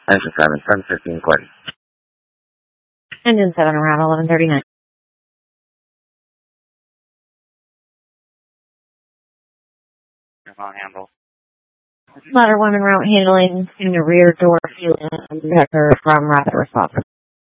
Engine 7, 715, Gordon. Engine 7 around 11:39. On handle. Ladder 1 en route handling in the rear door fuel detector from rapid response.